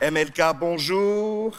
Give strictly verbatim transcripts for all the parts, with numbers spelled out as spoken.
M L K, bonjour.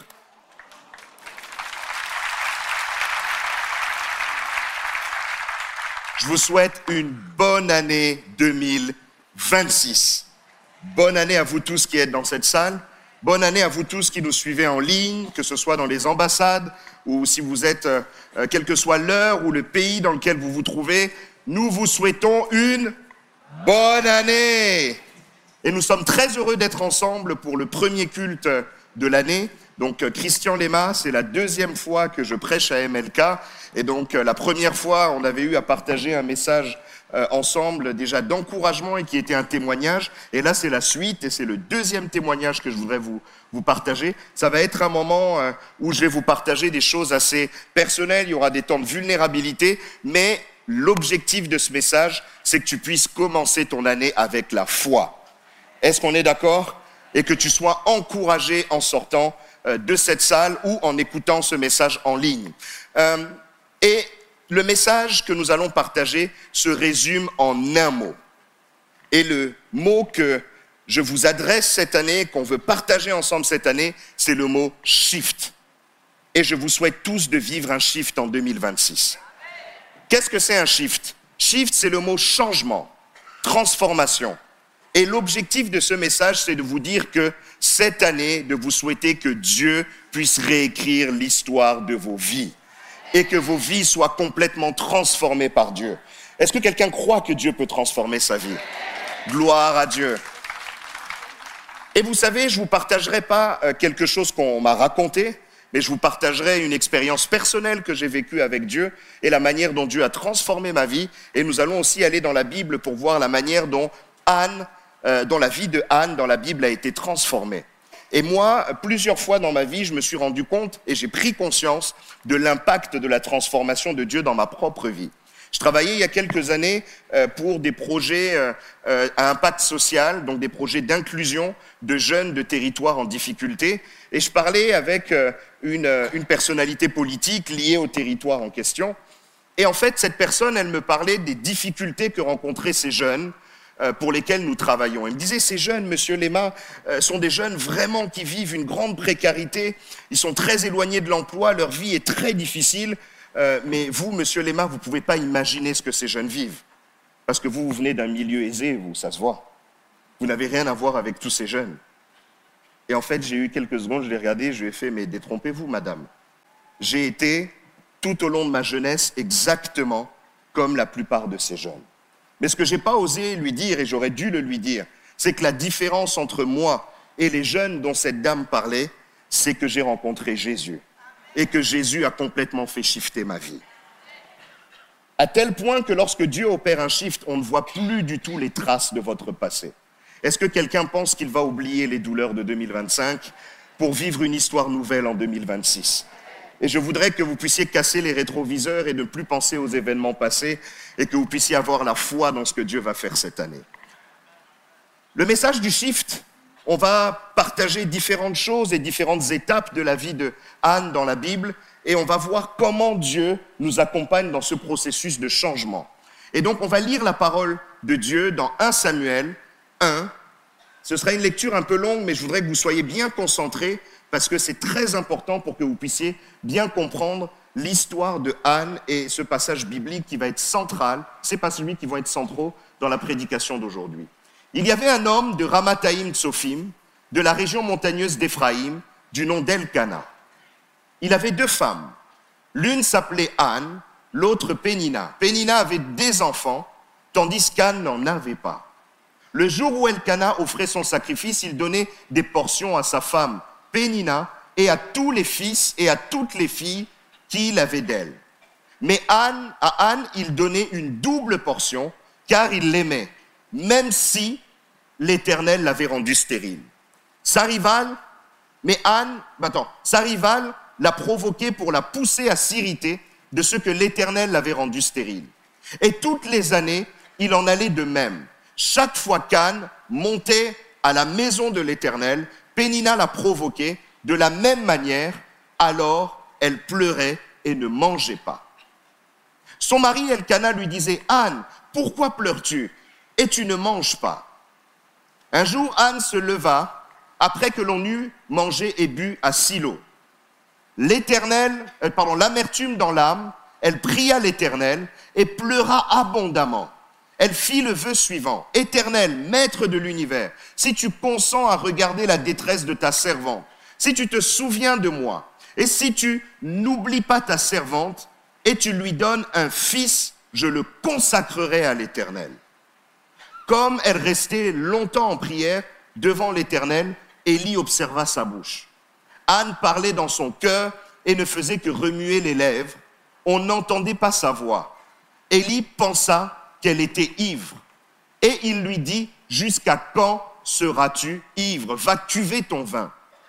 Je vous souhaite une bonne année deux mille vingt-six. Bonne année à vous tous qui êtes dans cette salle. Bonne année à vous tous qui nous suivez en ligne, que ce soit dans les ambassades ou si vous êtes, euh, quelle que soit l'heure ou le pays dans lequel vous vous trouvez. Nous vous souhaitons une bonne année. Et nous sommes très heureux d'être ensemble pour le premier culte de l'année. Donc Christian Lema, c'est la deuxième fois que je prêche à M L K. Et donc la première fois, on avait eu à partager un message euh, ensemble déjà d'encouragement et qui était un témoignage. Et là, c'est la suite et c'est le deuxième témoignage que je voudrais vous, vous partager. Ça va être un moment euh, où je vais vous partager des choses assez personnelles. Il y aura des temps de vulnérabilité, mais l'objectif de ce message, c'est que tu puisses commencer ton année avec la foi. Est-ce qu'on est d'accord? Et que tu sois encouragé en sortant euh, de cette salle ou en écoutant ce message en ligne. Euh, et le message que nous allons partager se résume en un mot. Et le mot que je vous adresse cette année, qu'on veut partager ensemble cette année, c'est le mot « shift ». Et je vous souhaite tous de vivre un shift en deux mille vingt-six. Qu'est-ce que c'est un shift? Shift, c'est le mot changement, transformation. Et l'objectif de ce message, c'est de vous dire que cette année, de vous souhaiter que Dieu puisse réécrire l'histoire de vos vies et que vos vies soient complètement transformées par Dieu. Est-ce que quelqu'un croit que Dieu peut transformer sa vie? Gloire à Dieu. Et vous savez, je ne vous partagerai pas quelque chose qu'on m'a raconté, mais je vous partagerai une expérience personnelle que j'ai vécue avec Dieu et la manière dont Dieu a transformé ma vie. Et nous allons aussi aller dans la Bible pour voir la manière dont Anne, euh, dont la vie de Anne dans la Bible a été transformée. Et moi, plusieurs fois dans ma vie, je me suis rendu compte et j'ai pris conscience de l'impact de la transformation de Dieu dans ma propre vie. Je travaillais il y a quelques années euh, pour des projets euh, euh, à impact social, donc des projets d'inclusion de jeunes de territoires en difficulté. Et je parlais avec euh, une, une personnalité politique liée au territoire en question. Et en fait, cette personne, elle me parlait des difficultés que rencontraient ces jeunes euh, pour lesquels nous travaillons. Elle me disait, ces jeunes, monsieur Lema, euh, sont des jeunes vraiment qui vivent une grande précarité. Ils sont très éloignés de l'emploi, leur vie est très difficile. Euh, mais vous, monsieur Lema, vous ne pouvez pas imaginer ce que ces jeunes vivent. Parce que vous, vous venez d'un milieu aisé, vous, ça se voit. Vous n'avez rien à voir avec tous ces jeunes. Et en fait, j'ai eu quelques secondes, je l'ai regardé, je lui ai fait, mais détrompez-vous, madame. J'ai été, tout au long de ma jeunesse, exactement comme la plupart de ces jeunes. Mais ce que je n'ai pas osé lui dire, et j'aurais dû le lui dire, c'est que la différence entre moi et les jeunes dont cette dame parlait, c'est que j'ai rencontré Jésus. Et que Jésus a complètement fait shifter ma vie. À tel point que lorsque Dieu opère un shift, on ne voit plus du tout les traces de votre passé. Est-ce que quelqu'un pense qu'il va oublier les douleurs de deux mille vingt-cinq pour vivre une histoire nouvelle en deux mille vingt-six? Et je voudrais que vous puissiez casser les rétroviseurs et ne plus penser aux événements passés et que vous puissiez avoir la foi dans ce que Dieu va faire cette année. Le message du shift, on va partager différentes choses et différentes étapes de la vie de Anne dans la Bible et on va voir comment Dieu nous accompagne dans ce processus de changement. Et donc, on va lire la parole de Dieu dans premier Samuel un. Ce sera une lecture un peu longue, mais je voudrais que vous soyez bien concentrés parce que c'est très important pour que vous puissiez bien comprendre l'histoire de Anne et ce passage biblique qui va être central, ces passages qui vont être centraux dans la prédication d'aujourd'hui. Il y avait un homme de Ramathaïm Tsophim, de la région montagneuse d'Éphraïm, du nom d'Elkana. Il avait deux femmes. L'une s'appelait Anne, l'autre Pénina. Pénina avait des enfants, tandis qu'Anne n'en avait pas. Le jour où Elkana offrait son sacrifice, il donnait des portions à sa femme, Pénina, et à tous les fils et à toutes les filles qu'il avait d'elle. Mais Anne, à Anne, il donnait une double portion, car il l'aimait, même si l'Éternel l'avait rendue stérile. Sa rivale, mais Anne, attends, sa rivale l'a provoquée pour la pousser à s'irriter de ce que l'Éternel l'avait rendue stérile. Et toutes les années, il en allait de même. Chaque fois qu'Anne montait à la maison de l'Éternel, Pénina la provoquait de la même manière, alors elle pleurait et ne mangeait pas. Son mari Elkana lui disait, « Anne, pourquoi pleures-tu et tu ne manges pas ?» Un jour, Anne se leva après que l'on eut mangé et bu à Silo. L'Éternel, euh, pardon, l'amertume dans l'âme, elle pria l'Éternel et pleura abondamment. Elle fit le vœu suivant. Éternel, maître de l'univers, si tu consens à regarder la détresse de ta servante, si tu te souviens de moi, et si tu n'oublies pas ta servante, et tu lui donnes un fils, je le consacrerai à l'Éternel. Comme elle restait longtemps en prière devant l'Éternel, Élie observa sa bouche. Anne parlait dans son cœur et ne faisait que remuer les lèvres. On n'entendait pas sa voix. Élie pensa qu'elle était ivre. Et il lui dit, « Jusqu'à quand seras-tu ivre? Va cuver ton vin. »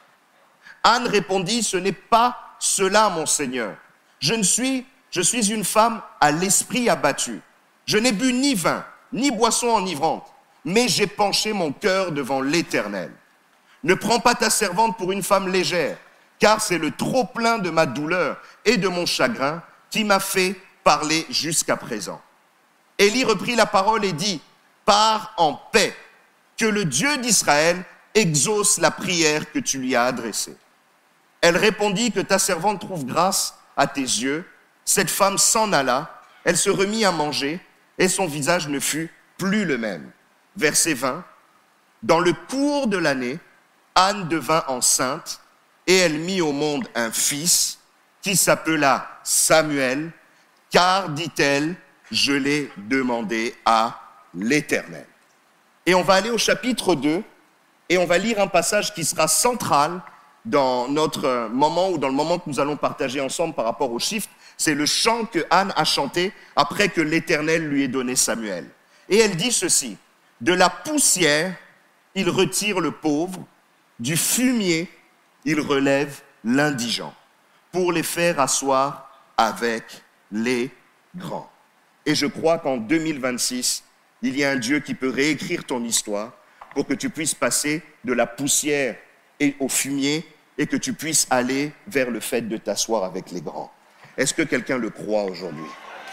Anne répondit, « Ce n'est pas cela, mon Seigneur. Je ne suis, je suis une femme à l'esprit abattu. Je n'ai bu ni vin, ni boisson enivrante, mais j'ai penché mon cœur devant l'Éternel. Ne prends pas ta servante pour une femme légère, car c'est le trop-plein de ma douleur et de mon chagrin qui m'a fait parler jusqu'à présent. » Élie reprit la parole et dit, « Pars en paix, que le Dieu d'Israël exauce la prière que tu lui as adressée. » Elle répondit, « Que ta servante trouve grâce à tes yeux. » Cette femme s'en alla, elle se remit à manger, et son visage ne fut plus le même. Verset vingt. Dans le cours de l'année, Anne devint enceinte, et elle mit au monde un fils qui s'appela Samuel, car, dit-elle, je l'ai demandé à l'Éternel. Et on va aller au chapitre deux, et on va lire un passage qui sera central dans notre moment, ou dans le moment que nous allons partager ensemble par rapport au shift. C'est le chant que Anne a chanté après que l'Éternel lui ait donné Samuel. Et elle dit ceci, « De la poussière, il retire le pauvre, du fumier, il relève l'indigent, pour les faire asseoir avec les grands. » Et je crois qu'en deux mille vingt-six, il y a un Dieu qui peut réécrire ton histoire pour que tu puisses passer de la poussière et au fumier et que tu puisses aller vers le fait de t'asseoir avec les grands. Est-ce que quelqu'un le croit aujourd'hui?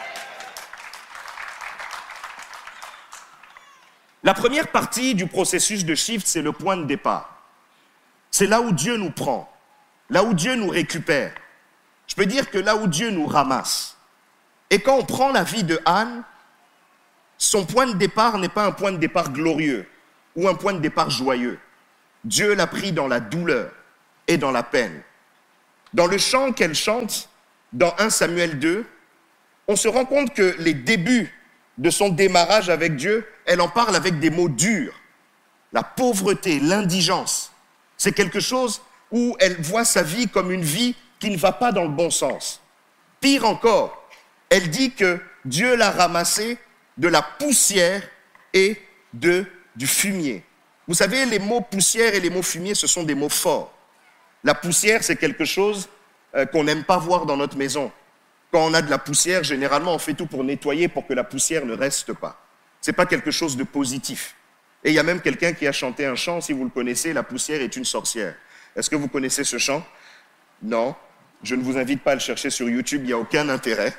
La première partie du processus de shift, c'est le point de départ. C'est là où Dieu nous prend, là où Dieu nous récupère. Je peux dire que là où Dieu nous ramasse. Et quand on prend la vie de Anne, son point de départ n'est pas un point de départ glorieux ou un point de départ joyeux. Dieu l'a pris dans la douleur et dans la peine. Dans le chant qu'elle chante, dans premier Samuel deux, on se rend compte que les débuts de son démarrage avec Dieu, elle en parle avec des mots durs. La pauvreté, l'indigence, c'est quelque chose où elle voit sa vie comme une vie qui ne va pas dans le bon sens. Pire encore, elle dit que Dieu l'a ramassée de la poussière et de, du fumier. Vous savez, les mots poussière et les mots fumier, ce sont des mots forts. La poussière, c'est quelque chose euh, qu'on n'aime pas voir dans notre maison. Quand on a de la poussière, généralement, on fait tout pour nettoyer pour que la poussière ne reste pas. Ce n'est pas quelque chose de positif. Et il y a même quelqu'un qui a chanté un chant, si vous le connaissez, « La poussière est une sorcière ». Est-ce que vous connaissez ce chant? Non. Je ne vous invite pas à le chercher sur YouTube, il n'y a aucun intérêt.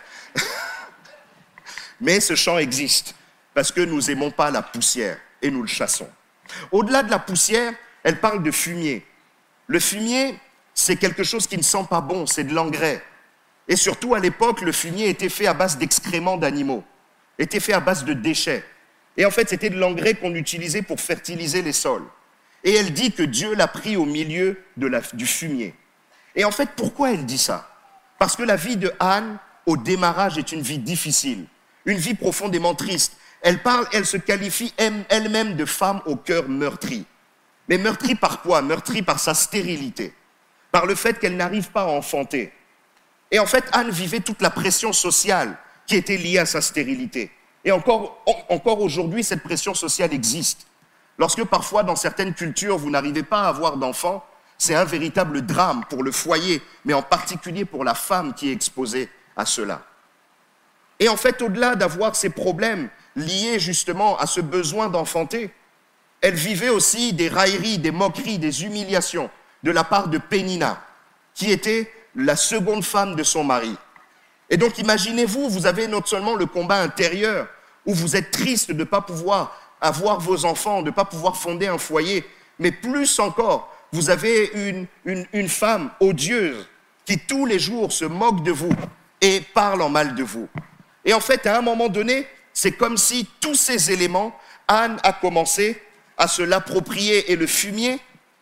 Mais ce chant existe, parce que nous n'aimons pas la poussière, et nous le chassons. Au-delà de la poussière, elle parle de fumier. Le fumier, c'est quelque chose qui ne sent pas bon, c'est de l'engrais. Et surtout, à l'époque, le fumier était fait à base d'excréments d'animaux, était fait à base de déchets. Et en fait, c'était de l'engrais qu'on utilisait pour fertiliser les sols. Et elle dit que Dieu l'a pris au milieu de la, du fumier. Et en fait, pourquoi elle dit ça? Parce que la vie de Anne, au démarrage, est une vie difficile, une vie profondément triste. Elle parle, elle se qualifie elle-même de femme au cœur meurtri. Mais meurtri par quoi? Meurtri par sa stérilité, par le fait qu'elle n'arrive pas à enfanter. Et en fait, Anne vivait toute la pression sociale qui était liée à sa stérilité. Et encore, encore aujourd'hui, cette pression sociale existe. Lorsque parfois, dans certaines cultures, vous n'arrivez pas à avoir d'enfants, c'est un véritable drame pour le foyer, mais en particulier pour la femme qui est exposée à cela. Et en fait, au-delà d'avoir ces problèmes liés justement à ce besoin d'enfanter, elle vivait aussi des railleries, des moqueries, des humiliations de la part de Pénina, qui était la seconde femme de son mari. Et donc imaginez-vous, vous avez non seulement le combat intérieur, où vous êtes triste de ne pas pouvoir avoir vos enfants, de ne pas pouvoir fonder un foyer, Mais plus encore, vous avez une, une, une femme odieuse qui tous les jours se moque de vous et parle en mal de vous. Et en fait, à un moment donné, c'est comme si tous ces éléments, Anne a commencé à se l'approprier et le fumier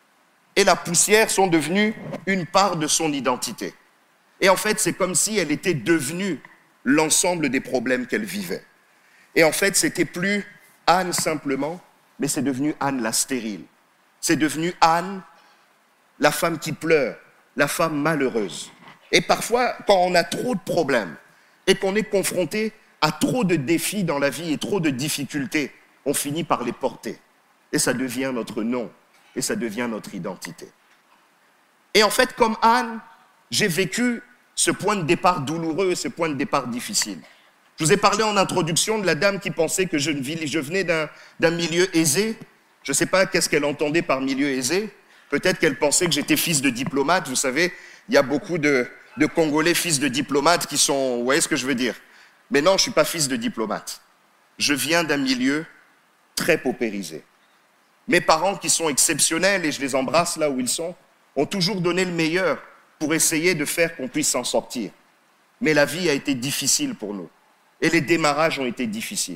et la poussière sont devenus une part de son identité. Et en fait, c'est comme si elle était devenue l'ensemble des problèmes qu'elle vivait. Et en fait, c'était plus Anne simplement, mais c'est devenu Anne la stérile. C'est devenu Anne, la femme qui pleure, la femme malheureuse. Et parfois, quand on a trop de problèmes et qu'on est confronté à trop de défis dans la vie et trop de difficultés, on finit par les porter. Et ça devient notre nom, et ça devient notre identité. Et en fait, comme Anne, j'ai vécu ce point de départ douloureux, ce point de départ difficile. Je vous ai parlé en introduction de la dame qui pensait que je, je venais d'un, d'un milieu aisé. Je ne sais pas qu'est-ce qu'elle entendait par milieu aisé. Peut-être qu'elle pensait que j'étais fils de diplomate. Vous savez, il y a beaucoup de, de Congolais fils de diplomates qui sont... Vous voyez ce que je veux dire? Mais non, je ne suis pas fils de diplomate. Je viens d'un milieu très paupérisé. Mes parents, qui sont exceptionnels, et je les embrasse là où ils sont, ont toujours donné le meilleur pour essayer de faire qu'on puisse s'en sortir. Mais la vie a été difficile pour nous. Et les démarrages ont été difficiles.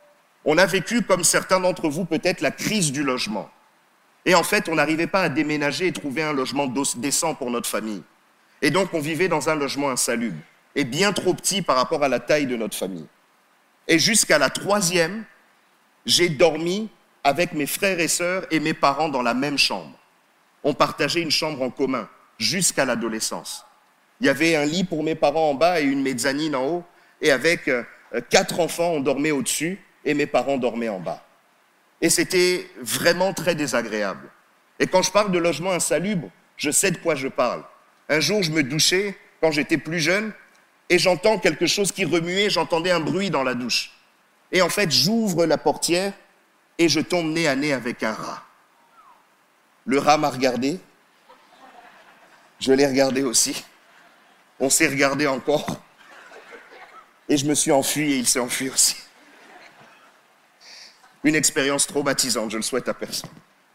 On a vécu, comme certains d'entre vous, peut-être la crise du logement. Et en fait, on n'arrivait pas à déménager et trouver un logement décent pour notre famille. Et donc, on vivait dans un logement insalubre, et bien trop petit par rapport à la taille de notre famille. Et jusqu'à la troisième, j'ai dormi avec mes frères et sœurs et mes parents dans la même chambre. On partageait une chambre en commun, jusqu'à l'adolescence. Il y avait un lit pour mes parents en bas et une mezzanine en haut, et avec euh, quatre enfants, on dormait au-dessus, et mes parents dormaient en bas. Et c'était vraiment très désagréable. Et quand je parle de logement insalubre, je sais de quoi je parle. Un jour, je me douchais, quand j'étais plus jeune, et j'entends quelque chose qui remuait, j'entendais un bruit dans la douche. Et en fait, j'ouvre la portière, et je tombe nez à nez avec un rat. Le rat m'a regardé, je l'ai regardé aussi, on s'est regardé encore, et je me suis enfui et il s'est enfui aussi. Une expérience traumatisante, je le souhaite à personne.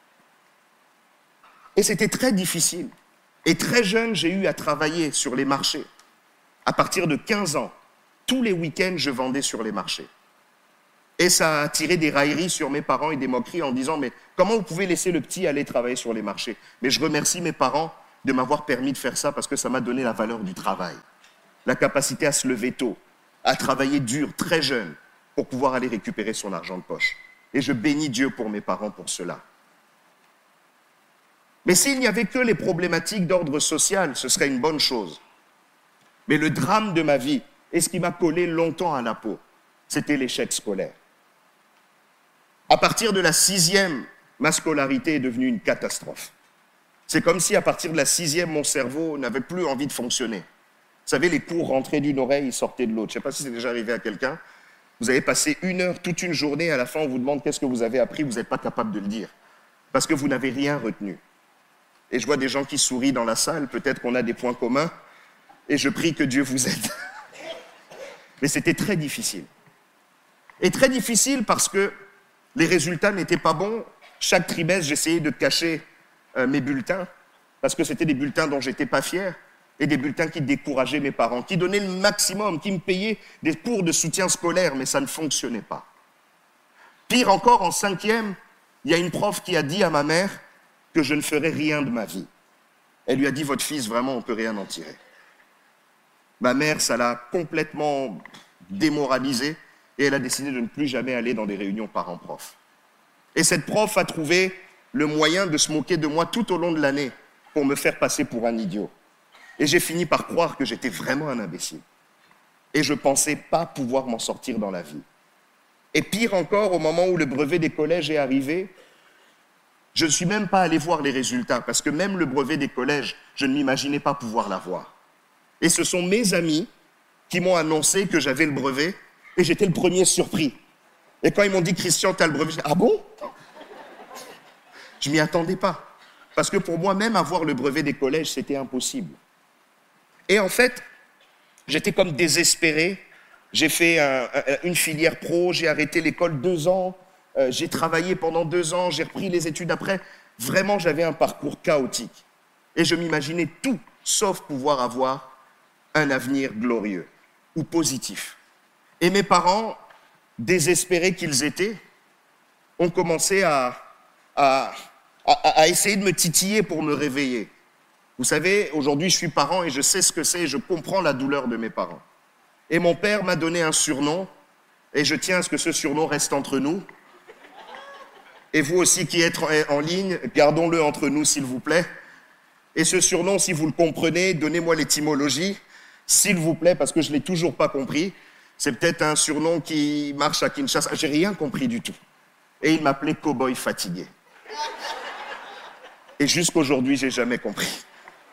Et c'était très difficile. Et très jeune, j'ai eu à travailler sur les marchés. À partir de quinze ans, tous les week-ends, je vendais sur les marchés. Et ça a attiré des railleries sur mes parents et des moqueries en disant « Mais comment vous pouvez laisser le petit aller travailler sur les marchés ?» Mais je remercie mes parents de m'avoir permis de faire ça parce que ça m'a donné la valeur du travail, la capacité à se lever tôt, à travailler dur, très jeune, pour pouvoir aller récupérer son argent de poche. Et je bénis Dieu pour mes parents pour cela. Mais s'il n'y avait que les problématiques d'ordre social, ce serait une bonne chose. Mais le drame de ma vie, et ce qui m'a collé longtemps à la peau, c'était l'échec scolaire. À partir de la sixième, ma scolarité est devenue une catastrophe. C'est comme si à partir de la sixième, mon cerveau n'avait plus envie de fonctionner. Vous savez, les cours rentraient d'une oreille et sortaient de l'autre. Je ne sais pas si c'est déjà arrivé à quelqu'un. Vous avez passé une heure, toute une journée, à la fin on vous demande qu'est-ce que vous avez appris, vous n'êtes pas capable de le dire, parce que vous n'avez rien retenu. Et je vois des gens qui sourient dans la salle, peut-être qu'on a des points communs, et je prie que Dieu vous aide. Mais c'était très difficile. Et très difficile parce que les résultats n'étaient pas bons. Chaque trimestre, j'essayais de cacher euh, mes bulletins, parce que c'était des bulletins dont je n'étais pas fier, et des bulletins qui décourageaient mes parents, qui donnaient le maximum, qui me payaient des cours de soutien scolaire, mais ça ne fonctionnait pas. Pire encore, en cinquième, il y a une prof qui a dit à ma mère que je ne ferais rien de ma vie. Elle lui a dit « Votre fils, vraiment, on ne peut rien en tirer. » Ma mère, ça l'a complètement démoralisée et elle a décidé de ne plus jamais aller dans des réunions parents-prof. Et cette prof a trouvé le moyen de se moquer de moi tout au long de l'année pour me faire passer pour un idiot. Et j'ai fini par croire que j'étais vraiment un imbécile. Et je ne pensais pas pouvoir m'en sortir dans la vie. Et pire encore, au moment où le brevet des collèges est arrivé, je ne suis même pas allé voir les résultats, parce que même le brevet des collèges, je ne m'imaginais pas pouvoir l'avoir. Et ce sont mes amis qui m'ont annoncé que j'avais le brevet, et j'étais le premier surpris. Et quand ils m'ont dit « Christian, tu as le brevet », j'ai dit « Ah bon ?» Je ne m'y attendais pas. Parce que pour moi, même avoir le brevet des collèges, c'était impossible. Et en fait, j'étais comme désespéré. J'ai fait un, un, une filière pro, j'ai arrêté l'école deux ans, euh, j'ai travaillé pendant deux ans, j'ai repris les études après. Vraiment, j'avais un parcours chaotique. Et je m'imaginais tout, sauf pouvoir avoir un avenir glorieux ou positif. Et mes parents, désespérés qu'ils étaient, ont commencé à, à, à, à essayer de me titiller pour me réveiller. Vous savez, aujourd'hui, je suis parent et je sais ce que c'est et je comprends la douleur de mes parents. Et mon père m'a donné un surnom, et je tiens à ce que ce surnom reste entre nous. Et vous aussi qui êtes en ligne, gardons-le entre nous, s'il vous plaît. Et ce surnom, si vous le comprenez, donnez-moi l'étymologie, s'il vous plaît, parce que je ne l'ai toujours pas compris. C'est peut-être un surnom qui marche à Kinshasa. J'ai rien compris du tout. Et il m'appelait cow-boy fatigué. Et jusqu'aujourd'hui, je n'ai jamais compris.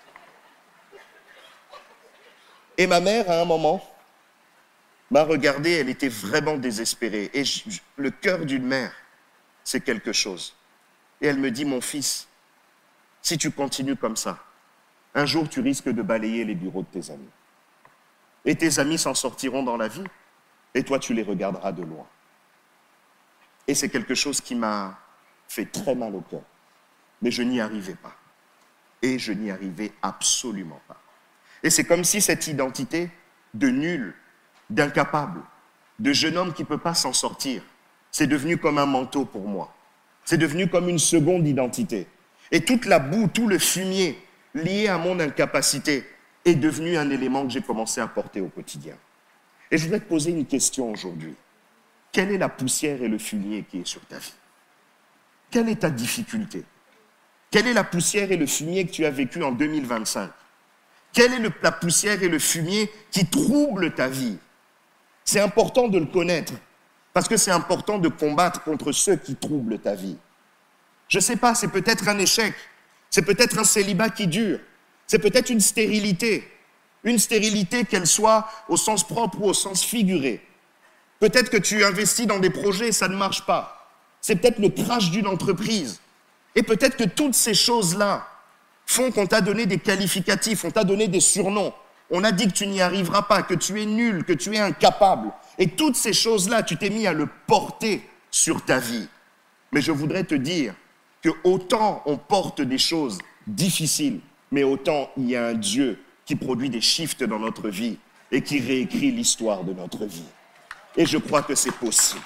Et ma mère, à un moment, m'a regardé, elle était vraiment désespérée. Et je, le cœur d'une mère, c'est quelque chose. Et elle me dit, mon fils, si tu continues comme ça, un jour tu risques de balayer les bureaux de tes amis. Et tes amis s'en sortiront dans la vie, et toi tu les regarderas de loin. Et c'est quelque chose qui m'a fait très mal au cœur. Mais je n'y arrivais pas. Et je n'y arrivais absolument pas. Et c'est comme si cette identité de nul, d'incapable, de jeune homme qui ne peut pas s'en sortir, c'est devenu comme un manteau pour moi. C'est devenu comme une seconde identité. Et toute la boue, tout le fumier lié à mon incapacité est devenu un élément que j'ai commencé à porter au quotidien. Et je voudrais te poser une question aujourd'hui. Quelle est la poussière et le fumier qui est sur ta vie? Quelle est ta difficulté? Quelle est la poussière et le fumier que tu as vécu en deux mille vingt-cinq? Quelle est le, la poussière et le fumier qui troublent ta vie? C'est important de le connaître, parce que c'est important de combattre contre ceux qui troublent ta vie. Je ne sais pas, c'est peut-être un échec, c'est peut-être un célibat qui dure, c'est peut-être une stérilité, une stérilité qu'elle soit au sens propre ou au sens figuré. Peut-être que tu investis dans des projets et ça ne marche pas. C'est peut-être le crash d'une entreprise. Et peut-être que toutes ces choses-là font qu'on t'a donné des qualificatifs, on t'a donné des surnoms. On a dit que tu n'y arriveras pas, que tu es nul, que tu es incapable. Et toutes ces choses-là, tu t'es mis à le porter sur ta vie. Mais je voudrais te dire que autant on porte des choses difficiles, mais autant il y a un Dieu qui produit des shifts dans notre vie et qui réécrit l'histoire de notre vie. Et je crois que c'est possible.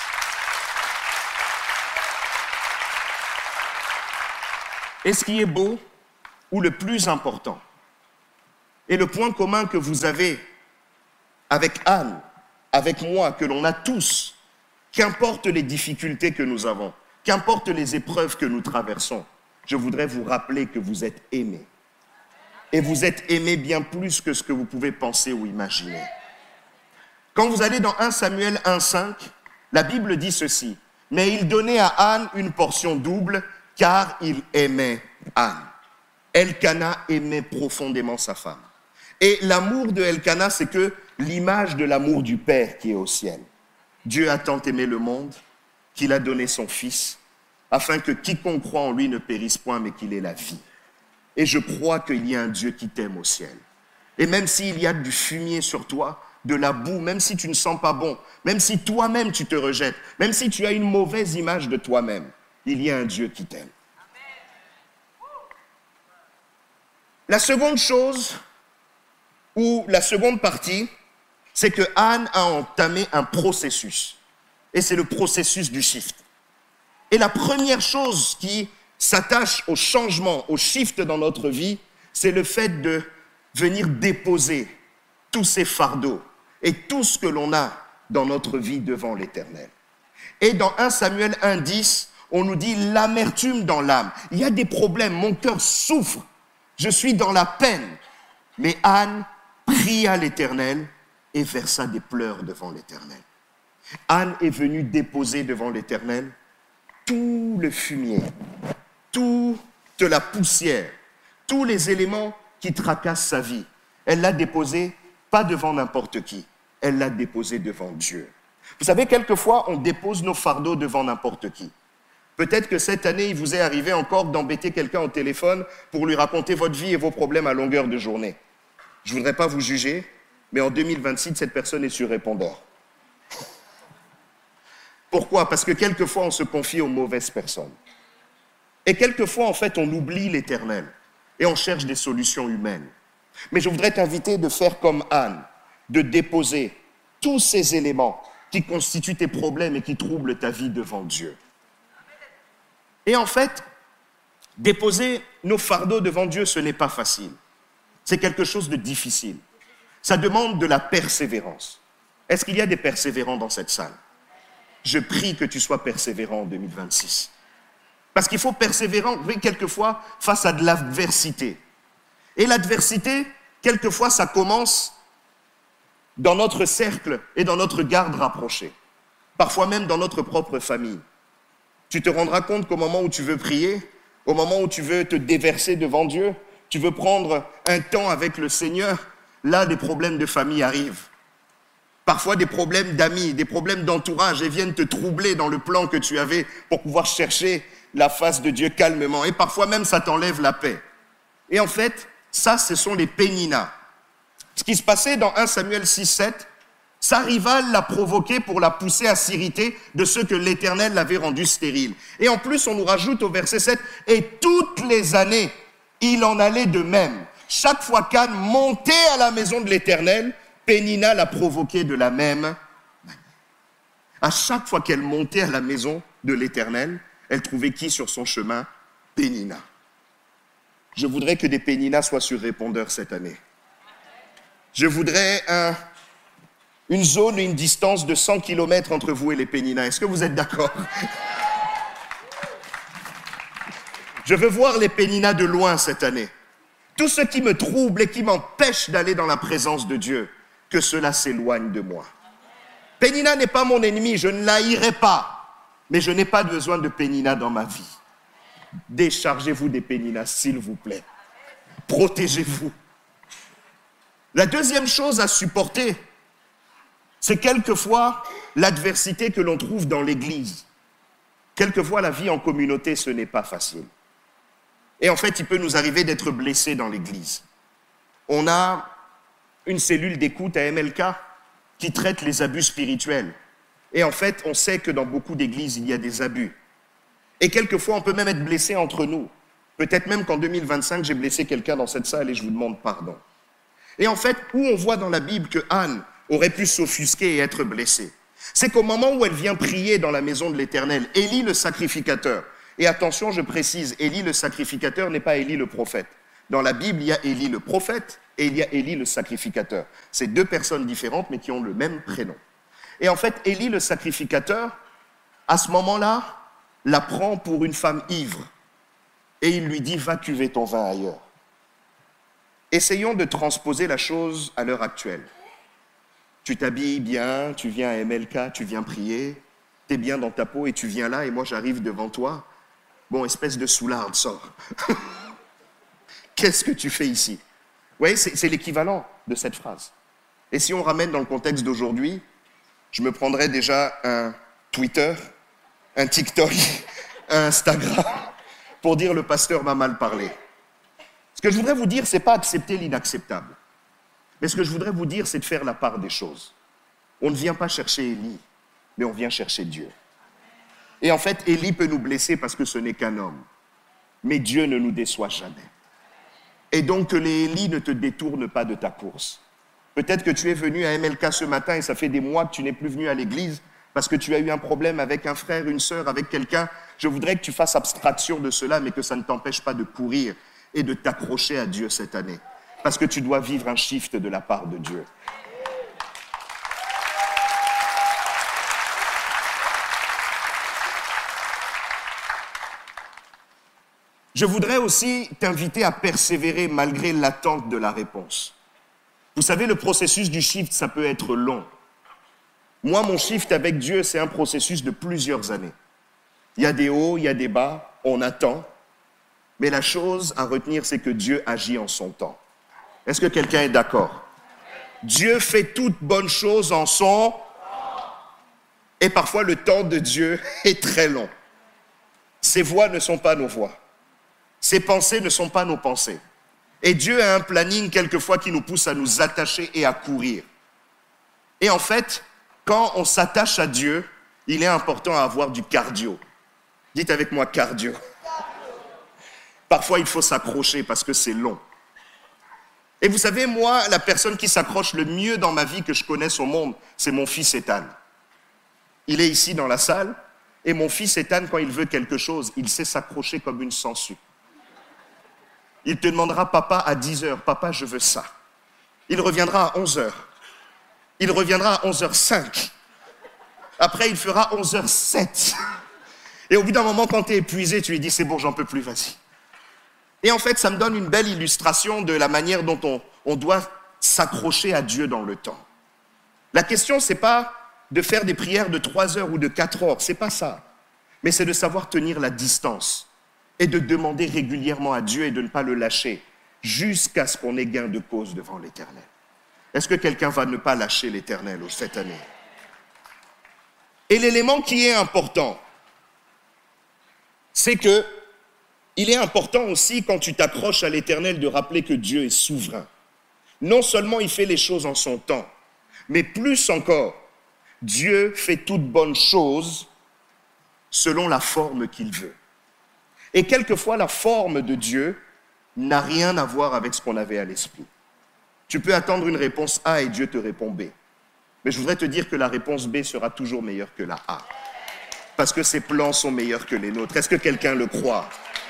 Et ce qui est beau, ou le plus important, et le point commun que vous avez avec Anne, avec moi, que l'on a tous, qu'importe les difficultés que nous avons, qu'importe les épreuves que nous traversons, je voudrais vous rappeler que vous êtes aimés. Et vous êtes aimés bien plus que ce que vous pouvez penser ou imaginer. Quand vous allez dans premier Samuel un cinq, la Bible dit ceci: « Mais il donnait à Anne une portion double, car il aimait Anne. » Elkana aimait profondément sa femme. Et l'amour de Elkana, c'est que l'image de l'amour du Père qui est au ciel. Dieu a tant aimé le monde qu'il a donné son Fils, afin que quiconque croit en lui ne périsse point, mais qu'il ait la vie. Et je crois qu'il y a un Dieu qui t'aime au ciel. Et même s'il y a du fumier sur toi, de la boue, même si tu ne sens pas bon, même si toi-même tu te rejettes, même si tu as une mauvaise image de toi-même, il y a un Dieu qui t'aime. La seconde chose, ou la seconde partie, c'est que Anne a entamé un processus. Et c'est le processus du shift. Et la première chose qui s'attache au changement, au shift dans notre vie, c'est le fait de venir déposer tous ces fardeaux et tout ce que l'on a dans notre vie devant l'Éternel. Et dans premier Samuel un dix, on nous dit l'amertume dans l'âme. Il y a des problèmes, mon cœur souffre, je suis dans la peine. Mais Anne pria l'Éternel et versa des pleurs devant l'Éternel. Anne est venue déposer devant l'Éternel tout le fumier, toute la poussière, tous les éléments qui tracassent sa vie. Elle l'a déposé pas devant n'importe qui, elle l'a déposé devant Dieu. Vous savez, quelquefois, on dépose nos fardeaux devant n'importe qui. Peut-être que cette année, il vous est arrivé encore d'embêter quelqu'un au téléphone pour lui raconter votre vie et vos problèmes à longueur de journée. Je ne voudrais pas vous juger, mais en deux mille vingt-six, cette personne est sur répondeur. Pourquoi? Parce que quelquefois, on se confie aux mauvaises personnes. Et quelquefois, en fait, on oublie l'Éternel et on cherche des solutions humaines. Mais je voudrais t'inviter de faire comme Anne, de déposer tous ces éléments qui constituent tes problèmes et qui troublent ta vie devant Dieu. Et en fait, déposer nos fardeaux devant Dieu, ce n'est pas facile. C'est quelque chose de difficile. Ça demande de la persévérance. Est-ce qu'il y a des persévérants dans cette salle? Je prie que tu sois persévérant en deux mille vingt-six. Parce qu'il faut persévérer quelquefois face à de l'adversité. Et l'adversité, quelquefois, ça commence dans notre cercle et dans notre garde rapprochée. Parfois même dans notre propre famille. Tu te rendras compte qu'au moment où tu veux prier, au moment où tu veux te déverser devant Dieu, tu veux prendre un temps avec le Seigneur, là, des problèmes de famille arrivent. Parfois des problèmes d'amis, des problèmes d'entourage et viennent te troubler dans le plan que tu avais pour pouvoir chercher la face de Dieu calmement. Et parfois même, ça t'enlève la paix. Et en fait, ça, ce sont les Péninas. Ce qui se passait dans premier Samuel six sept, sa rivale l'a provoqué pour la pousser à s'irriter de ce que l'Éternel l'avait rendu stérile. Et en plus, on nous rajoute au verset sept, « Et toutes les années, il en allait de même. Chaque fois qu'Anne montait à la maison de l'Éternel, Pénina l'a provoqué de la même manière. À chaque fois qu'elle montait à la maison de l'Éternel, elle trouvait qui sur son chemin? Pénina. Je voudrais que des Péninas soient sur répondeur cette année. Je voudrais un, une zone et une distance de cent kilomètres entre vous et les Péninas. Est-ce que vous êtes d'accord? Je veux voir les Péninas de loin cette année. Tout ce qui me trouble et qui m'empêche d'aller dans la présence de Dieu, que cela s'éloigne de moi. Pénina n'est pas mon ennemi, je ne l'haïrai pas, mais je n'ai pas besoin de Pénina dans ma vie. Déchargez-vous des Péninas, s'il vous plaît. Protégez-vous. La deuxième chose à supporter, c'est quelquefois l'adversité que l'on trouve dans l'Église. Quelquefois, la vie en communauté, ce n'est pas facile. Et en fait, il peut nous arriver d'être blessés dans l'Église. On a une cellule d'écoute à M L K qui traite les abus spirituels. Et en fait, on sait que dans beaucoup d'églises, il y a des abus. Et quelquefois, on peut même être blessé entre nous. Peut-être même qu'en deux mille vingt-cinq, j'ai blessé quelqu'un dans cette salle et je vous demande pardon. Et en fait, où on voit dans la Bible que Anne aurait pu s'offusquer et être blessée, c'est qu'au moment où elle vient prier dans la maison de l'Éternel, Élie le sacrificateur, et attention, je précise, Élie le sacrificateur n'est pas Élie le prophète. Dans la Bible, il y a Élie le prophète et il y a Élie le sacrificateur. C'est deux personnes différentes mais qui ont le même prénom. Et en fait, Élie le sacrificateur, à ce moment-là, la prend pour une femme ivre. Et il lui dit, va cuver ton vin ailleurs. Essayons de transposer la chose à l'heure actuelle. Tu t'habilles bien, tu viens à M L K, tu viens prier, tu es bien dans ta peau et tu viens là et moi j'arrive devant toi. Bon, espèce de soularde, sors. Qu'est-ce que tu fais ici? Vous voyez, c'est, c'est l'équivalent de cette phrase. Et si on ramène dans le contexte d'aujourd'hui, je me prendrais déjà un Twitter, un TikTok, un Instagram, pour dire le pasteur m'a mal parlé. Ce que je voudrais vous dire, ce n'est pas accepter l'inacceptable. Mais ce que je voudrais vous dire, c'est de faire la part des choses. On ne vient pas chercher Élie, mais on vient chercher Dieu. Et en fait, Élie peut nous blesser parce que ce n'est qu'un homme. Mais Dieu ne nous déçoit jamais. Et donc que les Élie ne te détournent pas de ta course. Peut-être que tu es venu à M L K ce matin et ça fait des mois que tu n'es plus venu à l'église parce que tu as eu un problème avec un frère, une sœur, avec quelqu'un. Je voudrais que tu fasses abstraction de cela, mais que ça ne t'empêche pas de courir et de t'accrocher à Dieu cette année. Parce que tu dois vivre un shift de la part de Dieu. Je voudrais aussi t'inviter à persévérer malgré l'attente de la réponse. Vous savez, le processus du shift, ça peut être long. Moi, mon shift avec Dieu, c'est un processus de plusieurs années. Il y a des hauts, il y a des bas, on attend. Mais la chose à retenir, c'est que Dieu agit en son temps. Est-ce que quelqu'un est d'accord? Dieu fait toute bonne chose en son temps. Et parfois, le temps de Dieu est très long. Ses voies ne sont pas nos voies. Ses pensées ne sont pas nos pensées. Et Dieu a un planning quelquefois qui nous pousse à nous attacher et à courir. Et en fait, quand on s'attache à Dieu, il est important à avoir du cardio. Dites avec moi cardio. Parfois, il faut s'accrocher parce que c'est long. Et vous savez, moi, la personne qui s'accroche le mieux dans ma vie que je connaisse au monde, c'est mon fils Ethan. Il est ici dans la salle, et mon fils Ethan, quand il veut quelque chose, il sait s'accrocher comme une sangsue. Il te demandera, papa, à dix heures, papa, je veux ça. Il reviendra à onze heures. Il reviendra à onze heures cinq. Après, il fera onze heures sept. Et au bout d'un moment, quand tu es épuisé, tu lui dis, c'est bon, j'en peux plus, vas-y. Et en fait, ça me donne une belle illustration de la manière dont on, on doit s'accrocher à Dieu dans le temps. La question, c'est pas de faire des prières de trois heures ou de quatre heures, c'est pas ça. Mais c'est de savoir tenir la distance et de demander régulièrement à Dieu et de ne pas le lâcher jusqu'à ce qu'on ait gain de cause devant l'Éternel. Est-ce que quelqu'un va ne pas lâcher l'Éternel cette année? Et l'élément qui est important, c'est que il est important aussi, quand tu t'accroches à l'Éternel, de rappeler que Dieu est souverain. Non seulement il fait les choses en son temps, mais plus encore, Dieu fait toute bonne chose selon la forme qu'il veut. Et quelquefois, la forme de Dieu n'a rien à voir avec ce qu'on avait à l'esprit. Tu peux attendre une réponse A et Dieu te répond B. Mais je voudrais te dire que la réponse B sera toujours meilleure que la A. Parce que ses plans sont meilleurs que les nôtres. Est-ce que quelqu'un le croit?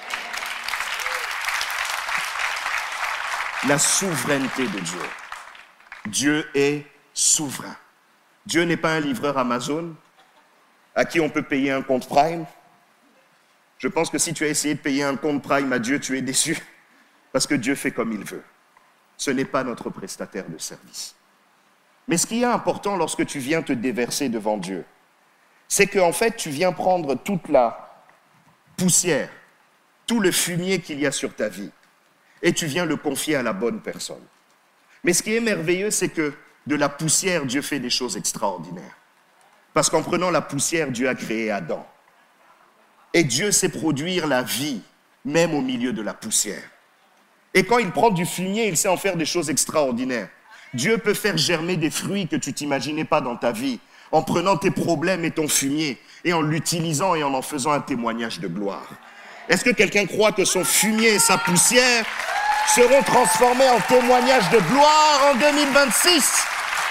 La souveraineté de Dieu. Dieu est souverain. Dieu n'est pas un livreur Amazon à qui on peut payer un compte Prime. Je pense que si tu as essayé de payer un compte Prime à Dieu, tu es déçu. Parce que Dieu fait comme il veut. Ce n'est pas notre prestataire de service. Mais ce qui est important lorsque tu viens te déverser devant Dieu, c'est qu'en fait, tu viens prendre toute la poussière, tout le fumier qu'il y a sur ta vie, et tu viens le confier à la bonne personne. Mais ce qui est merveilleux, c'est que de la poussière, Dieu fait des choses extraordinaires. Parce qu'en prenant la poussière, Dieu a créé Adam. Et Dieu sait produire la vie, même au milieu de la poussière. Et quand il prend du fumier, il sait en faire des choses extraordinaires. Dieu peut faire germer des fruits que tu ne t'imaginais pas dans ta vie, en prenant tes problèmes et ton fumier, et en l'utilisant et en en faisant un témoignage de gloire. Est-ce que quelqu'un croit que son fumier et sa poussière seront transformés en témoignage de gloire en deux mille vingt-six?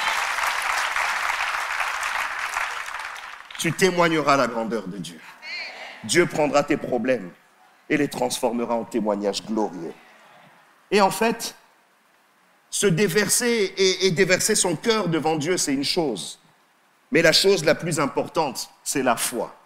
Tu témoigneras la grandeur de Dieu. Dieu prendra tes problèmes et les transformera en témoignages glorieux. Et en fait, se déverser et, et déverser son cœur devant Dieu, c'est une chose. Mais la chose la plus importante, c'est la foi.